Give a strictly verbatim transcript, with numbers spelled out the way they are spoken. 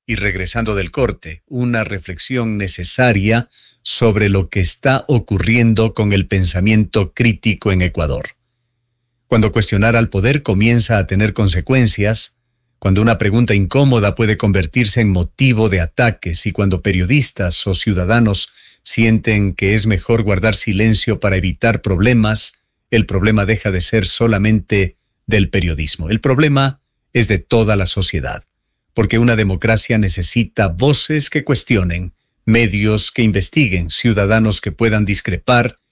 Y regresando del corte, una reflexión necesaria sobre lo que está ocurriendo con el pensamiento crítico en Ecuador. Cuando cuestionar al poder comienza a tener consecuencias, cuando una pregunta incómoda puede convertirse en motivo de ataques y cuando periodistas o ciudadanos sienten que es mejor guardar silencio para evitar problemas, el problema deja de ser solamente del periodismo. El problema es de toda la sociedad, porque una democracia necesita voces que cuestionen, medios que investiguen, ciudadanos que puedan discrepar